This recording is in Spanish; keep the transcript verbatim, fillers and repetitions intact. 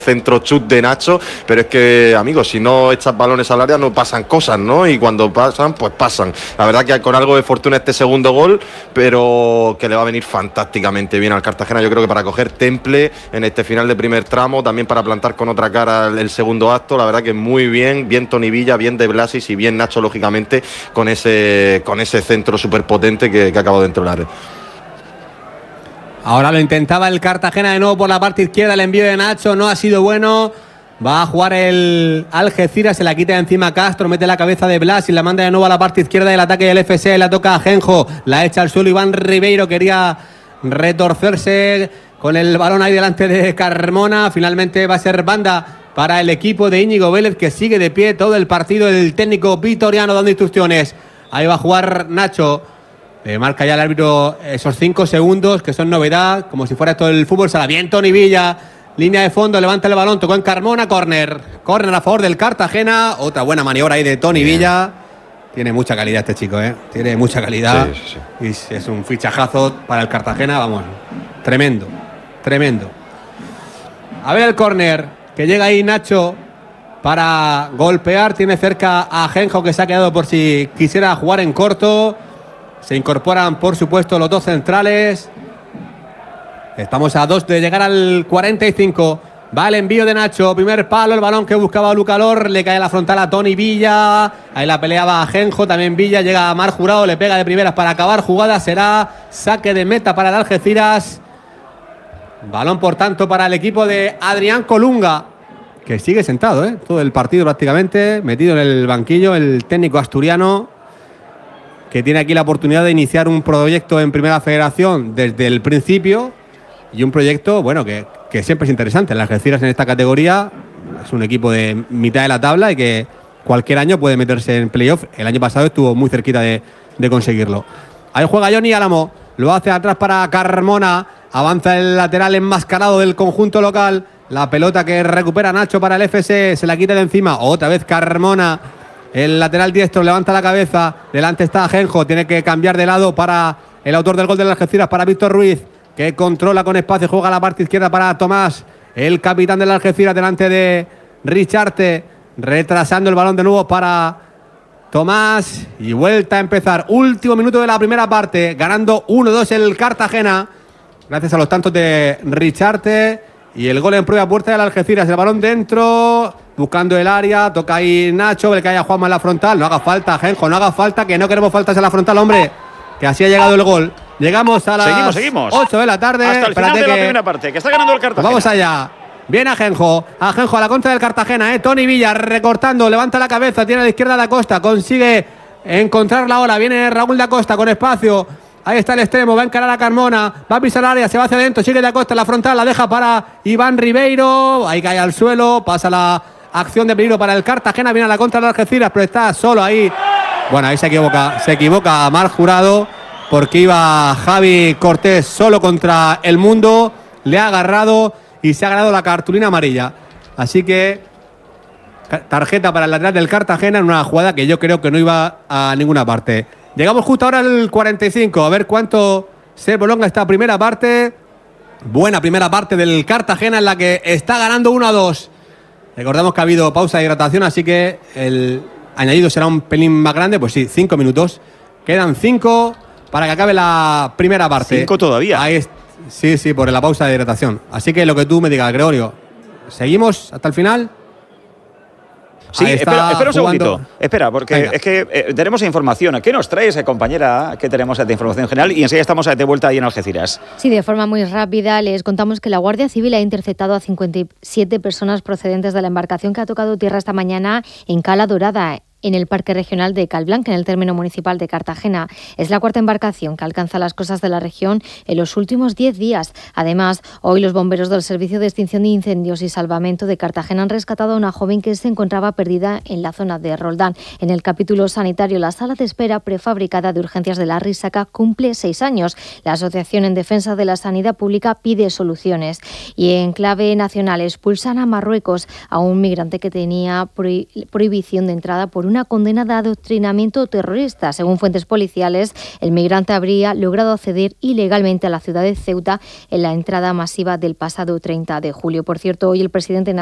centro chut de Nacho, pero es que, amigos, si no echas balones al área no pasan cosas, ¿no? Y cuando pasan, pues pasan. La verdad que con algo de fortuna este segundo gol, pero que le va a venir fantásticamente bien al Cartagena, yo creo que para coger temple en este final de primer tramo, también para plantar con otra cara el, el segundo acto, la verdad que muy bien, bien Toni Villa, bien De Blasis y bien Nacho, lógicamente, con ese, con ese centro súper potente que, que acabo de entrolar. Ahora lo intentaba el Cartagena de nuevo por la parte izquierda, el envío de Nacho no ha sido bueno. Va a jugar el Algeciras, se la quita de encima Castro, mete la cabeza de Blas y la manda de nuevo a la parte izquierda del ataque del F C, la toca a Genjo, la echa al suelo Iván Ribeiro, quería retorcerse con el balón ahí delante de Carmona, finalmente va a ser banda para el equipo de Íñigo Vélez, que sigue de pie todo el partido, el técnico vitoriano dando instrucciones. Ahí va a jugar Nacho. Eh, marca ya el árbitro esos cinco segundos que son novedad, como si fuera todo el fútbol sala. Bien Toni Villa, línea de fondo, levanta el balón, tocó en Carmona, córner. Córner a favor del Cartagena. Otra buena maniobra ahí de Toni Villa. Tiene mucha calidad este chico, ¿eh? Tiene mucha calidad. Sí, sí, sí. Y es un fichajazo para el Cartagena, vamos. Tremendo, tremendo. A ver el córner, que llega ahí Nacho para golpear. Tiene cerca a Genjo, que se ha quedado por si quisiera jugar en corto. Se incorporan, por supuesto, los dos centrales. Estamos a dos de llegar al cuarenta y cinco. Va el envío de Nacho. Primer palo, el balón que buscaba Lucalor. Le cae a la frontal a Toni Villa. Ahí la peleaba a Genjo. También Villa. Llega a Mar Jurado. Le pega de primeras para acabar jugada. Será saque de meta para el Algeciras. Balón, por tanto, para el equipo de Adrián Colunga, que sigue sentado, ¿eh? Todo el partido prácticamente. Metido en el banquillo. El técnico asturiano, que tiene aquí la oportunidad de iniciar un proyecto en Primera Federación desde el principio, y un proyecto, bueno, que, que siempre es interesante. Las Algeciras en esta categoría es un equipo de mitad de la tabla y que cualquier año puede meterse en playoff. El año pasado estuvo muy cerquita de, de conseguirlo. Ahí juega Johnny Álamo, lo hace atrás para Carmona, avanza el lateral enmascarado del conjunto local, la pelota que recupera Nacho para el F C, se la quita de encima, otra vez Carmona. El lateral diestro levanta la cabeza. Delante está Genjo. Tiene que cambiar de lado para el autor del gol de las Algeciras, para Víctor Ruiz, que controla con espacio. Juega a la parte izquierda para Tomás, el capitán de las Algeciras, delante de Richarte. Retrasando el balón de nuevo para Tomás. Y vuelta a empezar. Último minuto de la primera parte. Ganando uno dos el Cartagena, gracias a los tantos de Richarte. Y el gol en prueba puerta de las Algeciras. El balón dentro, buscando el área, toca ahí Nacho, le cae a Juanma en la frontal. No haga falta, Genjo, no haga falta, que no queremos faltas en la frontal, hombre, que así ha llegado el gol. Llegamos a las seguimos, seguimos. ocho de la tarde. Hasta el final de que... la primera parte, que está ganando el Cartagena. Vamos allá. Viene a Genjo, a Genjo, a la contra del Cartagena, eh. Toni Villa recortando, levanta la cabeza, tiene a la izquierda de Acosta, consigue encontrar la ola. Viene Raúl de Acosta con espacio. Ahí está el extremo, va a encarar a Carmona, va a pisar el área, se va hacia adentro, sigue de Acosta en la frontal, la deja para Iván Ribeiro, ahí cae al suelo, pasa la acción de peligro para el Cartagena, viene a la contra de Algeciras, pero está solo ahí. Bueno, ahí se equivoca, se equivoca Mar Jurado, porque iba Javi Cortés solo contra el mundo, le ha agarrado y se ha ganado la cartulina amarilla. Así que tarjeta para el lateral del Cartagena en una jugada que yo creo que no iba a ninguna parte. Llegamos justo ahora al cuarenta y cinco, a ver cuánto se prolonga esta primera parte. Buena primera parte del Cartagena, en la que está ganando uno a dos. Recordamos que ha habido pausa de hidratación, así que el añadido será un pelín más grande. Pues sí, cinco minutos. Quedan cinco para que acabe la primera parte. Cinco todavía. Ahí es, sí, sí, por la pausa de hidratación. Así que lo que tú me digas, Gregorio. ¿Seguimos hasta el final? Sí, espera, espera un segundito. Espera, porque Venga. es que eh, tenemos información. ¿Qué nos traes, eh, compañera? ¿Qué tenemos de información general? Y enseguida estamos de vuelta ahí en Algeciras. Sí, de forma muy rápida les contamos que la Guardia Civil ha interceptado a cincuenta y siete personas procedentes de la embarcación que ha tocado tierra esta mañana en Cala Dorada, en el Parque Regional de Calblanca, en el término municipal de Cartagena. Es la cuarta embarcación que alcanza las costas de la región en los últimos diez días. Además, hoy los bomberos del Servicio de Extinción de Incendios y Salvamento de Cartagena han rescatado a una joven que se encontraba perdida en la zona de Roldán. En el capítulo sanitario, la sala de espera prefabricada de urgencias de la Risaca cumple seis años. La Asociación en Defensa de la Sanidad Pública pide soluciones. Y en clave nacional, expulsan a Marruecos a un migrante que tenía prohibición de entrada por un una condena de adoctrinamiento terrorista. Según fuentes policiales, el migrante habría logrado acceder ilegalmente a la ciudad de Ceuta en la entrada masiva del pasado treinta de julio. Por cierto, hoy el presidente